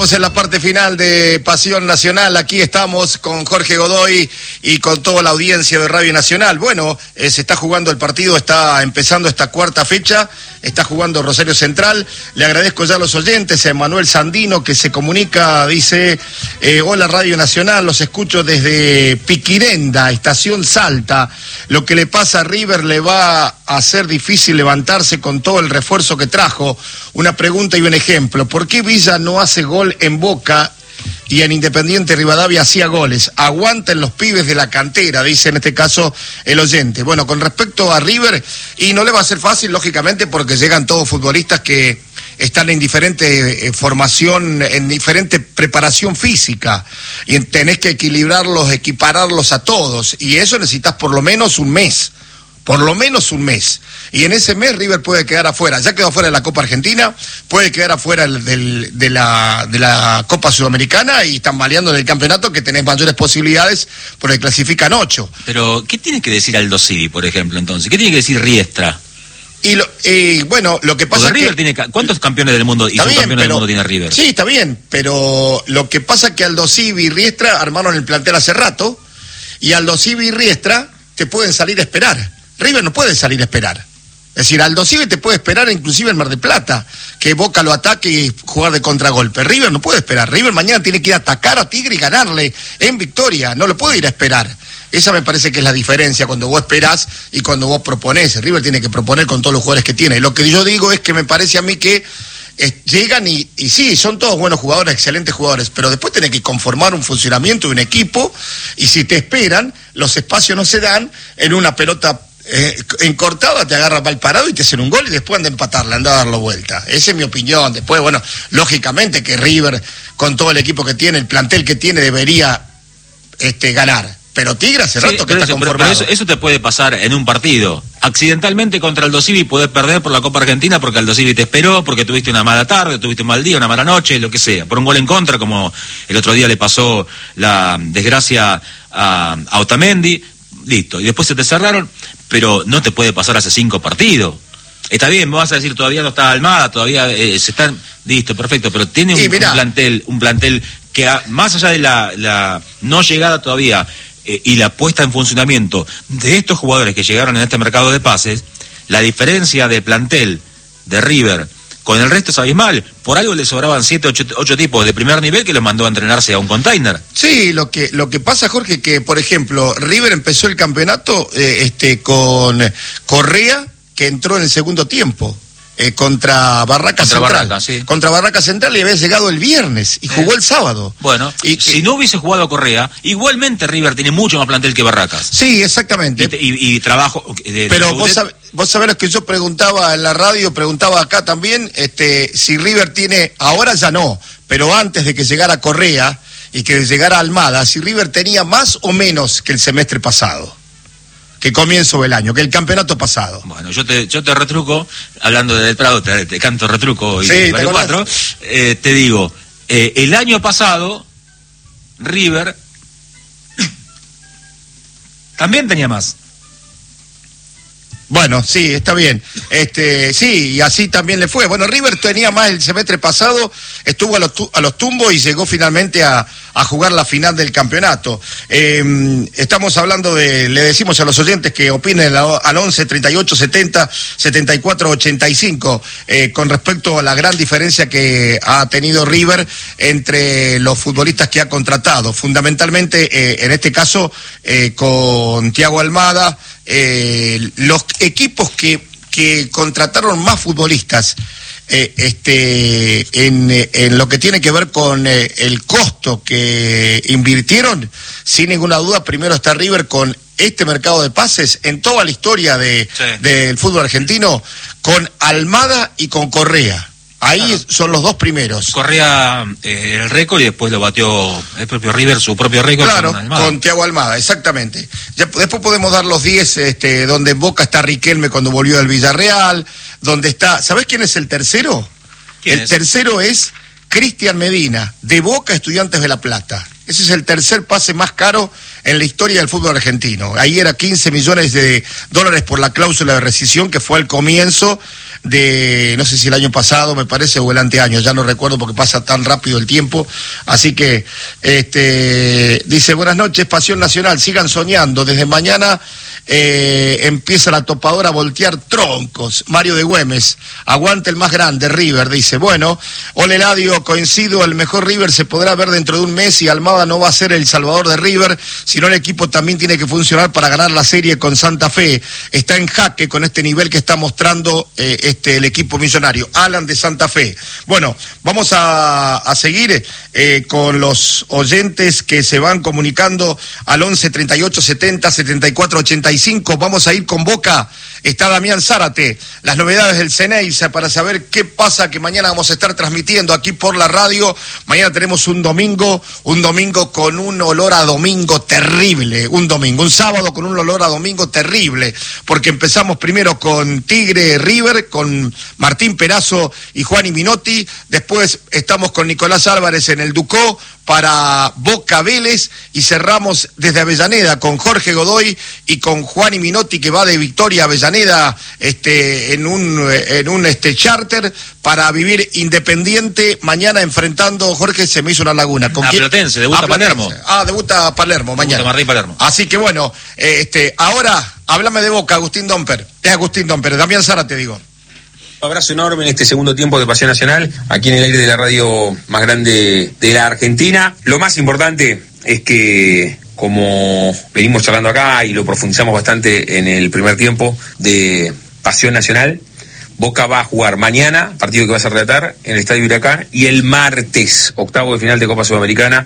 En la parte final de Pasión Nacional, aquí estamos con Jorge Godoy y con toda la audiencia de Radio Nacional. Bueno, se está jugando el partido, está empezando esta cuarta fecha, está jugando Rosario Central. Le agradezco ya a los oyentes, a Emanuel Sandino que se comunica, dice, hola Radio Nacional, los escucho desde Piquirenda, Estación Salta. Lo que le pasa a River le va a hacer difícil levantarse con todo el refuerzo que trajo. Una pregunta y un ejemplo, ¿por qué Villa no hace gol en Boca y en Independiente Rivadavia hacía goles? Aguanten los pibes de la cantera, dice en este caso el oyente. Bueno, con respecto a River, y no le va a ser fácil, lógicamente, porque llegan todos futbolistas que están en diferente formación, en diferente preparación física, y tenés que equilibrarlos, equipararlos a todos, y eso necesitas por lo menos un mes. Por lo menos un mes. Y en ese mes River puede quedar afuera. Ya quedó afuera de la Copa Argentina, puede quedar afuera de la Copa Sudamericana y están baleando en el campeonato, que tenés mayores posibilidades porque clasifican 8. Pero, ¿qué tiene que decir Aldo Civi, por ejemplo, entonces? ¿Qué tiene que decir Riestra? Bueno, lo que pasa es River que... tiene... ¿Cuántos campeones del mundo y subcampeones del mundo tiene River? Sí, está bien, pero lo que pasa es que Aldo Civi y Riestra armaron el plantel hace rato, y Aldo Civi y Riestra te pueden salir a esperar. River no puede salir a esperar. Es decir, Aldo Civi te puede esperar inclusive en Mar del Plata, que Boca lo ataque y jugar de contragolpe. River no puede esperar. River mañana tiene que ir a atacar a Tigre y ganarle en victoria. No lo puede ir a esperar. Esa me parece que es la diferencia cuando vos esperás y cuando vos proponés. River tiene que proponer con todos los jugadores que tiene. Lo que yo digo es que me parece a mí que llegan y sí, son todos buenos jugadores, excelentes jugadores, pero después tenés que conformar un funcionamiento de un equipo, y si te esperan, los espacios no se dan. En una pelota encortada te agarra mal parado y te hacen un gol y después anda a empatarla, anda a darlo vuelta. Esa es mi opinión. Después, bueno, lógicamente que River, con todo el equipo que tiene, el plantel que tiene, debería ganar. Pero Tigre hace rato que está conformado. Pero eso te puede pasar en un partido. Accidentalmente contra Aldo Civi podés perder por la Copa Argentina porque Aldo Civi te esperó, porque tuviste una mala tarde, tuviste un mal día, una mala noche, lo que sea. Por un gol en contra, como el otro día le pasó la desgracia a Otamendi. Listo. Y después se te cerraron, pero no te puede pasar hace 5 partidos. Está bien, me vas a decir, todavía no está Almada, todavía se están... Listo, perfecto, pero tiene un plantel que más allá de la no llegada todavía... y la puesta en funcionamiento de estos jugadores que llegaron en este mercado de pases, la diferencia de plantel de River con el resto es abismal. Por algo le sobraban 7, 8 tipos de primer nivel que los mandó a entrenarse a un container. Sí, lo que pasa, Jorge, que por ejemplo River empezó el campeonato con Correa, que entró en el segundo tiempo. Contra Barraca Central. Sí. Contra Barraca Central, y había llegado el viernes y jugó el sábado. Bueno, si no hubiese jugado Correa, igualmente River tiene mucho más plantel que Barracas. Sí, exactamente. Y trabajo... Pero vos sabés que yo preguntaba en la radio, preguntaba acá también, si River tiene, ahora ya no, pero antes de que llegara Correa y que llegara Almada, si River tenía más o menos que el semestre pasado. Que comienzo del año, que el campeonato pasado. Bueno, yo te retruco, hablando de Del Prado, te canto retruco y sí, 4, te digo, el año pasado, River también tenía más. Bueno, sí, está bien. Sí, y así también le fue. Bueno, River tenía más el semestre pasado, estuvo a los tumbos y llegó finalmente a jugar la final del campeonato. Estamos hablando le decimos a los oyentes que opinen al 11 38 70 74 85 con respecto a la gran diferencia que ha tenido River entre los futbolistas que ha contratado, fundamentalmente en este caso con Thiago Almada. Los equipos que contrataron más futbolistas en lo que tiene que ver con el costo que invirtieron, sin ninguna duda, primero está River con este mercado de pases en toda la historia del fútbol argentino, con Almada y con Correa. Ahí son los dos primeros. Correa el récord y después lo batió el propio River, su propio récord. Claro, con Thiago Almada, exactamente. Después podemos dar los 10, donde en Boca está Riquelme cuando volvió del Villarreal, donde está... ¿Sabés quién es el tercero? El tercero es Cristian Medina, de Boca, Estudiantes de La Plata. Ese es el tercer pase más caro en la historia del fútbol argentino. Ahí era $15 millones por la cláusula de rescisión, que fue al comienzo no sé si el año pasado, me parece, o el anteaño, ya no recuerdo porque pasa tan rápido el tiempo. Así que, dice, buenas noches, Pasión Nacional, sigan soñando, desde mañana empieza la topadora a voltear troncos. Mario de Güemes, aguante el más grande, River, dice. Bueno, hola Eladio, coincido, el mejor River se podrá ver dentro de un mes y Almada no va a ser el salvador de River, sino el equipo también tiene que funcionar para ganar la serie con Santa Fe. Está en jaque con este nivel que está mostrando el equipo millonario. Alan de Santa Fe. Bueno, vamos a seguir con los oyentes que se van comunicando al 11 38 70 74 85. Vamos a ir con Boca. Está Damián Zárate, las novedades del Ceneice para saber qué pasa, que mañana vamos a estar transmitiendo aquí por la radio. Mañana tenemos un domingo con un olor a domingo terrible, un sábado con un olor a domingo terrible, porque empezamos primero con Tigre River, con Martín Perazo y Juan Minotti, después estamos con Nicolás Álvarez en el Ducó para Boca Vélez y cerramos desde Avellaneda con Jorge Godoy y con Juan Minotti, que va de Victoria a Avellaneda en un charter para vivir Independiente mañana enfrentando, Jorge, se me hizo una laguna. ¿Con quién? Platense, debuta Palermo. Debuta Palermo mañana. Debuta Martín Palermo. Así que bueno, ahora háblame de Boca, Agustín Domper. Es Agustín Domper, Damián Zárate, digo. Un abrazo enorme en este segundo tiempo de Pasión Nacional, aquí en el aire de la radio más grande de la Argentina. Lo más importante es que, como venimos charlando acá y lo profundizamos bastante en el primer tiempo de Pasión Nacional, Boca va a jugar mañana, partido que vas a relatar, en el Estadio Huracán, y el martes, octavo de final de Copa Sudamericana,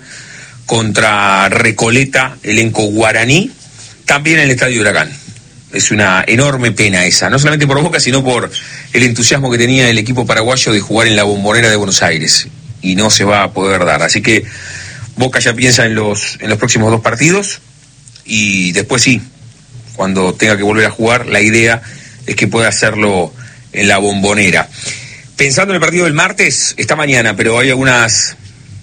contra Recoleta, elenco guaraní, también en el Estadio Huracán. Es una enorme pena esa, no solamente por Boca, sino por el entusiasmo que tenía el equipo paraguayo de jugar en la Bombonera de Buenos Aires, y no se va a poder dar. Así que Boca ya piensa en los próximos 2 partidos, y después sí, cuando tenga que volver a jugar, la idea es que pueda hacerlo en la Bombonera. Pensando en el partido del martes, está mañana, pero hay algunas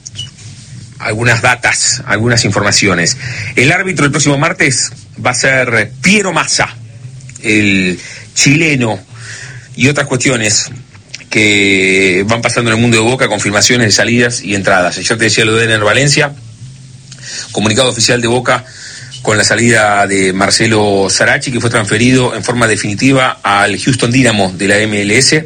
datas, algunas informaciones. El árbitro el próximo martes va a ser Piero Massa, el chileno, y otras cuestiones que van pasando en el mundo de Boca, confirmaciones de salidas y entradas. Ayer te decía lo de Ener Valencia, comunicado oficial de Boca con la salida de Marcelo Sarachi, que fue transferido en forma definitiva al Houston Dynamo de la MLS,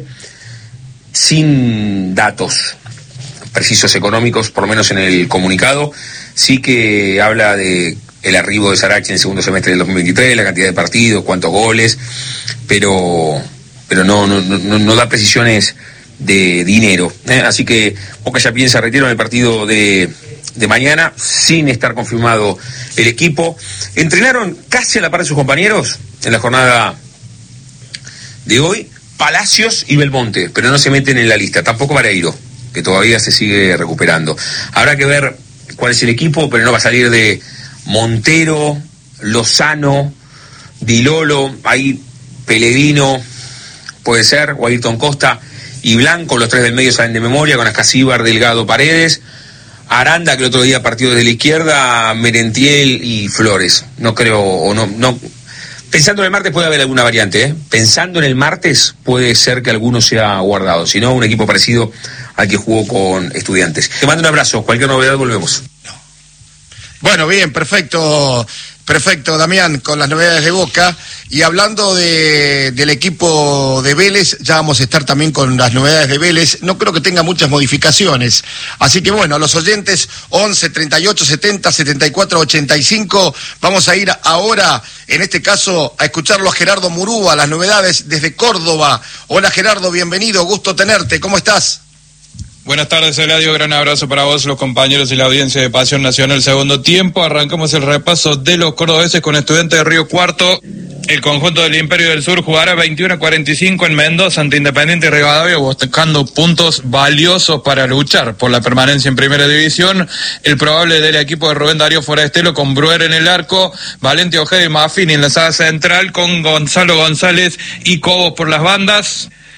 sin datos precisos económicos, por lo menos en el comunicado. Sí que habla de el arribo de Sarachi en el segundo semestre del 2023, la cantidad de partidos, cuántos goles, pero no da precisiones de dinero, así que Boca ya piensa retiro en el partido de mañana, sin estar confirmado el equipo. Entrenaron casi a la par de sus compañeros en la jornada de hoy Palacios y Belmonte, pero no se meten en la lista, tampoco Vareiro, que todavía se sigue recuperando. Habrá que ver cuál es el equipo, pero no va a salir de Montero, Lozano, Dilolo, ahí Pellegrino, puede ser, o Ayrton Costa y Blanco, los 3 del medio salen de memoria, con Ascasíbar, Delgado, Paredes, Aranda, que el otro día partió desde la izquierda, Merentiel y Flores. No creo, o no. Pensando en el martes puede haber alguna variante, Pensando en el martes puede ser que alguno sea guardado, si no, un equipo parecido al que jugó con Estudiantes. Te mando un abrazo, cualquier novedad volvemos. Bueno, bien, perfecto, Damián, con las novedades de Boca. Y hablando del equipo de Vélez, ya vamos a estar también con las novedades de Vélez. No creo que tenga muchas modificaciones. Así que bueno, a los oyentes, 11 38 70 74 85, vamos a ir ahora, en este caso, a escucharlo a Gerardo Murúa, las novedades desde Córdoba. Hola Gerardo, bienvenido, gusto tenerte, ¿cómo estás? Buenas tardes, Eladio, gran abrazo para vos, los compañeros y la audiencia de Pasión Nacional. Segundo tiempo, arrancamos el repaso de los cordobeses con Estudiantes de Río Cuarto. El conjunto del Imperio del Sur jugará 21:45 en Mendoza ante Independiente y Rivadavia, buscando puntos valiosos para luchar por la permanencia en Primera División. El probable del equipo de Rubén Darío Forestelo, con Bruer en el arco, Valente Ojeda y Maffini en la saga central, con Gonzalo González y Cobos por las bandas.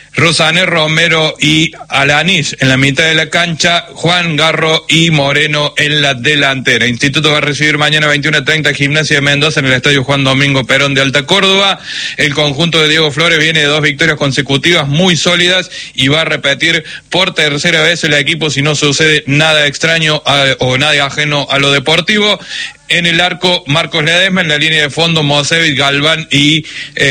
Rosané, Romero y Alanís en la mitad de la cancha, Juan Garro y Moreno en la delantera. Instituto va a recibir mañana 21:30 Gimnasia de Mendoza en el Estadio Juan Domingo Perón de Alta Córdoba. El conjunto de Diego Flores viene de 2 victorias consecutivas muy sólidas y va a repetir por tercera vez el equipo si no sucede nada extraño o nada ajeno a lo deportivo. En el arco, Marcos Ledesma, en la línea de fondo, Mosevich, Galván y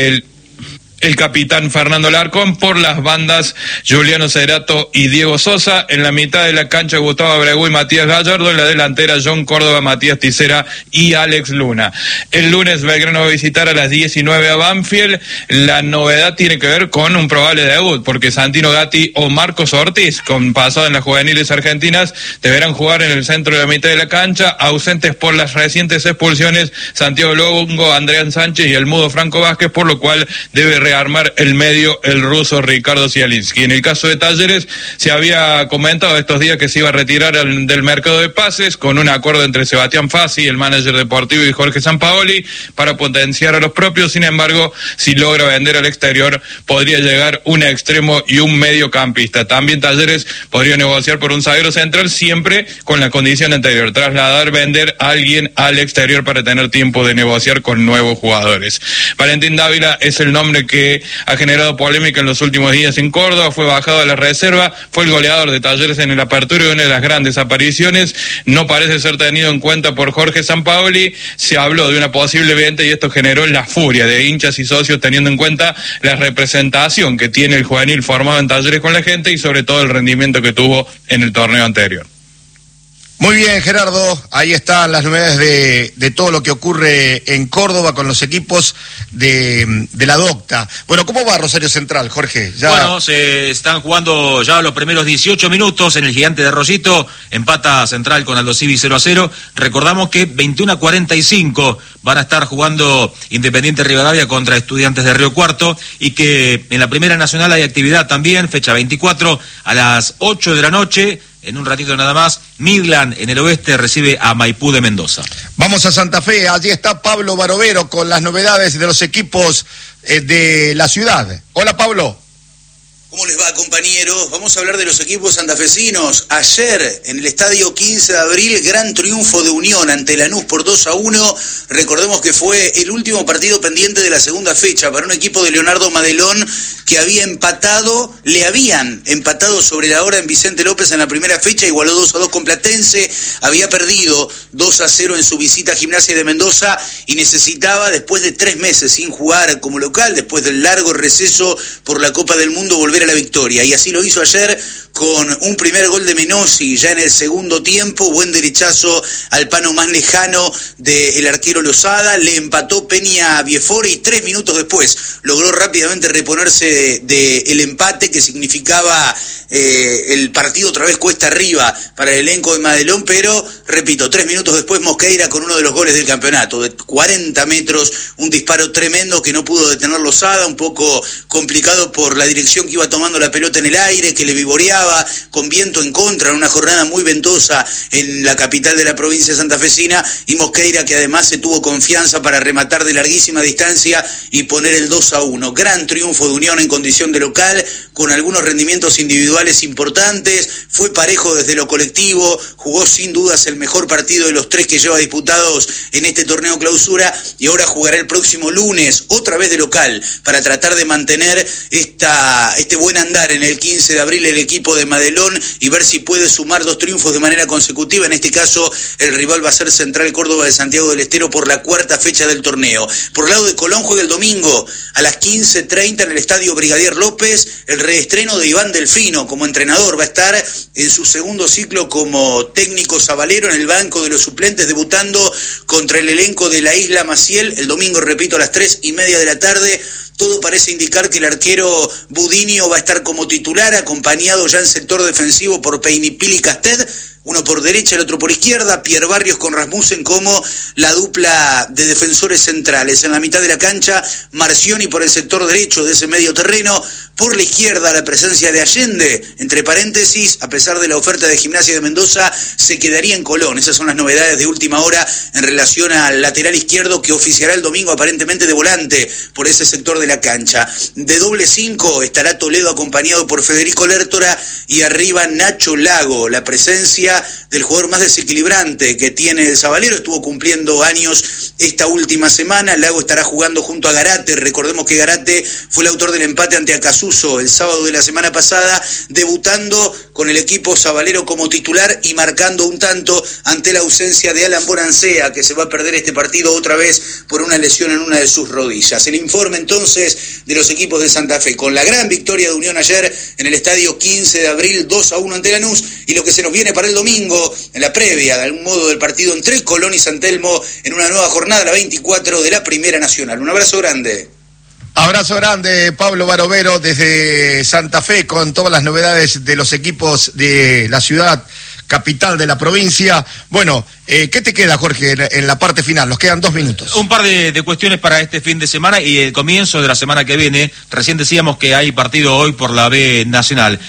el capitán Fernando Larcón. Por las bandas, Juliano Cerato y Diego Sosa. En la mitad de la cancha, Gustavo Abreu y Matías Gallardo. En la delantera, John Córdoba, Matías Tisera y Alex Luna. El lunes, Belgrano va a visitar a las 19 a Banfield. La novedad tiene que ver con un probable debut, porque Santino Gatti o Marcos Ortiz, con pasado en las juveniles argentinas, deberán jugar en el centro de la mitad de la cancha. Ausentes por las recientes expulsiones, Santiago Longo, Andrián Sánchez y el mudo Franco Vázquez, por lo cual debe armar el medio el ruso Ricardo Zielinski. En el caso de Talleres, se había comentado estos días que se iba a retirar del mercado de pases con un acuerdo entre Sebastián Fassi, el manager deportivo, y Jorge Sampaoli para potenciar a los propios. Sin embargo, si logra vender al exterior, podría llegar un extremo y un mediocampista. También Talleres podría negociar por un zaguero central, siempre con la condición anterior: vender a alguien al exterior para tener tiempo de negociar con nuevos jugadores. Valentín Dávila es el nombre que ha generado polémica en los últimos días en Córdoba. Fue bajado a la reserva, fue el goleador de Talleres en el Apertura y una de las grandes apariciones. No parece ser tenido en cuenta por Jorge Sampaoli. Se habló de una posible venta y esto generó la furia de hinchas y socios, teniendo en cuenta la representación que tiene el juvenil formado en Talleres con la gente y sobre todo el rendimiento que tuvo en el torneo anterior. Muy bien, Gerardo, ahí están las novedades de todo lo que ocurre en Córdoba con los equipos de la Docta. Bueno, ¿cómo va Rosario Central, Jorge? Bueno, se están jugando ya los primeros 18 minutos en el Gigante de Rosito, empata Central con Aldo Civi 0-0. Recordamos que 21:45 van a estar jugando Independiente Rivadavia contra Estudiantes de Río Cuarto, y que en la Primera Nacional hay actividad también, fecha 24 a las 8 de la noche. En un ratito nada más, Midland en el oeste recibe a Maipú de Mendoza. Vamos a Santa Fe, allí está Pablo Barovero con las novedades de los equipos de la ciudad. Hola, Pablo. ¿Cómo les va, compañeros? Vamos a hablar de los equipos santafesinos. Ayer, en el estadio 15 de abril, gran triunfo de Unión ante Lanús por 2-1. Recordemos que fue el último partido pendiente de la segunda fecha para un equipo de Leonardo Madelón que le habían empatado sobre la hora en Vicente López en la primera fecha, igualó 2-2 con Platense, había perdido 2-0 en su visita a Gimnasia de Mendoza y necesitaba, después de 3 meses sin jugar como local, después del largo receso por la Copa del Mundo, volver a la victoria. Y así lo hizo ayer con un primer gol de Menossi ya en el segundo tiempo, buen derechazo al pano más lejano del arquero Lozada, le empató Peña Biefori y 3 minutos después logró rápidamente reponerse del empate, que significaba el partido otra vez cuesta arriba para el elenco de Madelón, pero repito, 3 minutos después Mosqueira con uno de los goles del campeonato, de 40 metros, un disparo tremendo que no pudo detener Lozada, un poco complicado por la dirección que iba tomando la pelota en el aire, que le vivoreaba, con viento en contra, en una jornada muy ventosa en la capital de la provincia santafesina, y Mosqueira, que además se tuvo confianza para rematar de larguísima distancia y poner el 2-1. Gran triunfo de Unión en condición de local, con algunos rendimientos individuales importantes, fue parejo desde lo colectivo, jugó sin dudas el mejor partido de los 3 que lleva disputados en este torneo clausura, y ahora jugará el próximo lunes, otra vez de local, para tratar de mantener este buen andar en el 15 de abril el equipo de Madelón y ver si puede sumar 2 triunfos de manera consecutiva. En este caso, el rival va a ser Central Córdoba de Santiago del Estero por la 4ª fecha del torneo. Por el lado de Colón, juega el domingo a las 15:30 en el Estadio Brigadier López, el reestreno de Iván Delfino como entrenador. Va a estar en su segundo ciclo como técnico sabalero en el banco de los suplentes, debutando contra el elenco de la Isla Maciel el domingo, repito, a las 3:30 de la tarde. Todo parece indicar que el arquero Budinio va a estar como titular, acompañado ya en sector defensivo por Peinipil y Casted, uno por derecha, el otro por izquierda, Pierre Barrios con Rasmussen como la dupla de defensores centrales. En la mitad de la cancha, Marcioni por el sector derecho de ese medio terreno, Por la izquierda, la presencia de Allende, entre paréntesis, a pesar de la oferta de Gimnasia de Mendoza, se quedaría en Colón. Esas son las novedades de última hora en relación al lateral izquierdo que oficiará el domingo aparentemente de volante por ese sector de la cancha. De doble 5 estará Toledo acompañado por Federico Lertora y arriba Nacho Lago, la presencia del jugador más desequilibrante que tiene el Sabalero. Estuvo cumpliendo años esta última semana. Lago estará jugando junto a Garate. Recordemos que Garate fue el autor del empate ante Acasuso el sábado de la semana pasada, debutando con el equipo sabalero como titular y marcando un tanto ante la ausencia de Alan Bonancea, que se va a perder este partido otra vez por una lesión en una de sus rodillas. El informe entonces de los equipos de Santa Fe, con la gran victoria de Unión ayer en el estadio 15 de abril, 2-1 ante Lanús, y lo que se nos viene para el domingo, en la previa de algún modo del partido entre Colón y San Telmo, en una nueva jornada, la 24 de la Primera Nacional. Un abrazo grande. Abrazo grande, Pablo Barovero, desde Santa Fe, con todas las novedades de los equipos de la ciudad capital de la provincia. Bueno, ¿qué te queda, Jorge, en la parte final? Nos quedan 2 minutos. Un par de cuestiones para este fin de semana y el comienzo de la semana que viene. Recién decíamos que hay partido hoy por la B Nacional.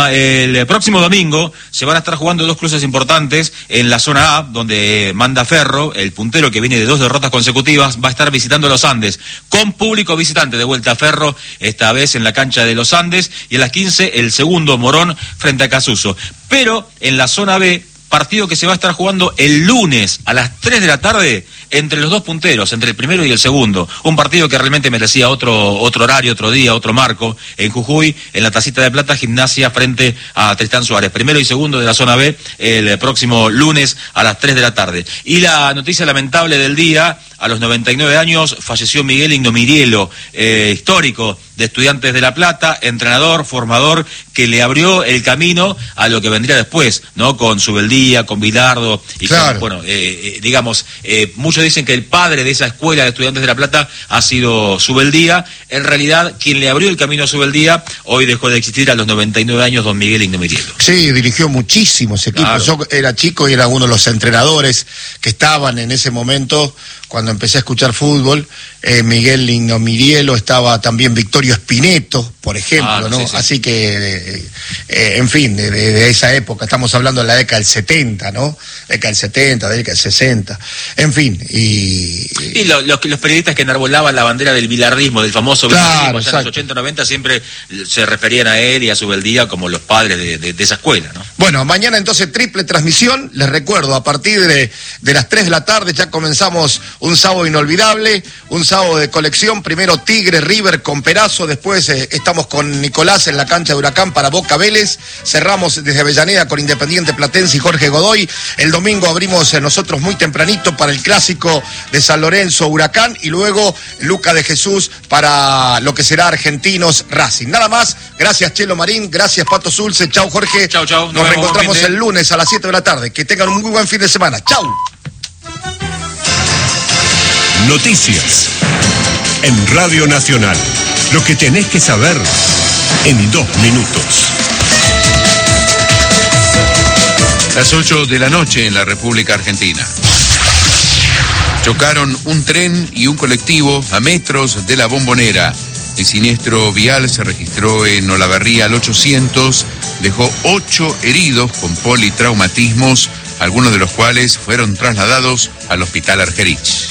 El próximo domingo se van a estar jugando 2 cruces importantes en la zona A, donde Manda Ferro, el puntero que viene de 2 derrotas consecutivas, va a estar visitando los Andes, con público visitante de vuelta a Ferro, esta vez en la cancha de los Andes, y a las 15 el segundo Morón frente a Casuso. Pero en la zona B, partido que se va a estar jugando el lunes a las 3 de la tarde entre los 2 punteros, entre el primero y el segundo. Un partido que realmente merecía otro horario, otro día, otro marco. En Jujuy, en la Tacita de Plata, Gimnasia frente a Tristán Suárez. Primero y segundo de la zona B el próximo lunes a las 3 de la tarde. Y la noticia lamentable del día: a los 99 años falleció Miguel Ignomirielo, histórico de Estudiantes de La Plata, entrenador, formador, que le abrió el camino a lo que vendría después, ¿no? Con Subeldía, con Bilardo, y claro. Con, bueno, digamos, muchos dicen que el padre de esa escuela de Estudiantes de La Plata ha sido Subeldía. En realidad, quien le abrió el camino a Subeldía, hoy dejó de existir a los 99 años, don Miguel Ignomirielo. Sí, dirigió muchísimos equipos. Claro. Yo era chico y era uno de los entrenadores que estaban en ese momento cuando empecé a escuchar fútbol. Miguel Ignomirielo, estaba también Victorio Spineto, por ejemplo, ¿no? Sí. Así que, en fin, de esa época, estamos hablando de la década del 70, ¿no? Década del 70, década del 60, en fin. Y los periodistas que enarbolaban la bandera del bilardismo, del famoso bilardismo, allá en los 80, 90, siempre se referían a él y a Subeldía como los padres de esa escuela, ¿no? Bueno, mañana entonces triple transmisión, les recuerdo, a partir de las 3 de la tarde ya comenzamos un sábado inolvidable, un sábado de colección. Primero Tigre, River con Perazo, después estamos con Nicolás en la cancha de Huracán para Boca Vélez, cerramos desde Avellaneda con Independiente Platense y Jorge Godoy. El domingo abrimos nosotros muy tempranito para el clásico de San Lorenzo Huracán, y luego Luca de Jesús para lo que será Argentinos Racing. Nada más, gracias Chelo Marín, gracias Pato Zulce, chau Jorge. Chau. Nos reencontramos el lunes a las 7 de la tarde. Que tengan un muy buen fin de semana. Chau. Noticias en Radio Nacional. Lo que tenés que saber en 2 minutos. Las 8 de la noche en la República Argentina. Chocaron un tren y un colectivo a metros de la Bombonera. El siniestro vial se registró en Olavarría al 800, dejó 8 heridos con politraumatismos, algunos de los cuales fueron trasladados al Hospital Argerich.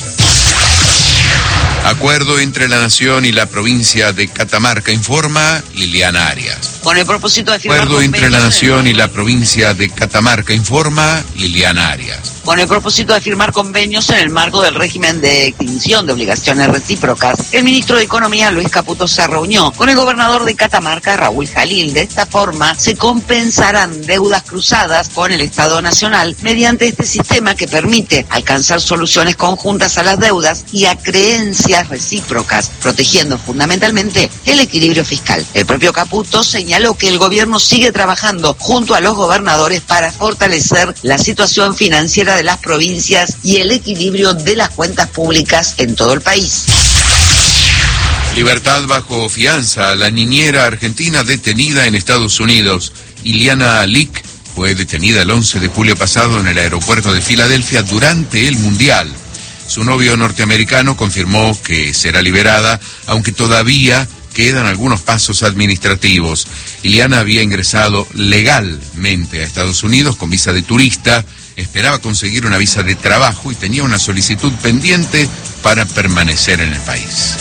Acuerdo entre la Nación y la provincia de Catamarca, informa Liliana Arias. Con el propósito de firmar Acuerdo entre la Nación y la provincia de Catamarca, informa Liliana Arias. Con el propósito de firmar convenios en el marco del régimen de extinción de obligaciones recíprocas, el ministro de Economía, Luis Caputo, se reunió con el gobernador de Catamarca, Raúl Jalil. De esta forma, se compensarán deudas cruzadas con el Estado Nacional mediante este sistema que permite alcanzar soluciones conjuntas a las deudas y a creencias recíprocas, protegiendo fundamentalmente el equilibrio fiscal. El propio Caputo señaló que el gobierno sigue trabajando junto a los gobernadores para fortalecer la situación financiera de las provincias y el equilibrio de las cuentas públicas en todo el país. Libertad bajo fianza. La niñera argentina detenida en Estados Unidos, Iliana Lick, fue detenida el 11 de julio pasado en el aeropuerto de Filadelfia durante el Mundial. Su novio norteamericano confirmó que será liberada, aunque todavía quedan algunos pasos administrativos. Iliana había ingresado legalmente a Estados Unidos con visa de turista, esperaba conseguir una visa de trabajo y tenía una solicitud pendiente para permanecer en el país.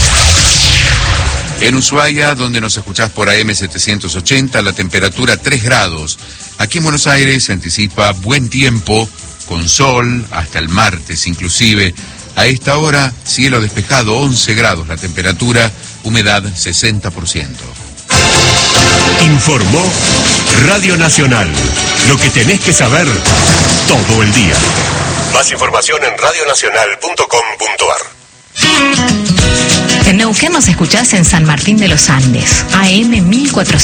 En Ushuaia, donde nos escuchás por AM 780, la temperatura 3 grados. Aquí en Buenos Aires se anticipa buen tiempo, con sol, hasta el martes inclusive. A esta hora, cielo despejado, 11 grados la temperatura, humedad 60%. Informó Radio Nacional. Lo que tenés que saber todo el día. Más información en radionacional.com.ar. En Neuquén nos escuchás en San Martín de los Andes, AM 1400.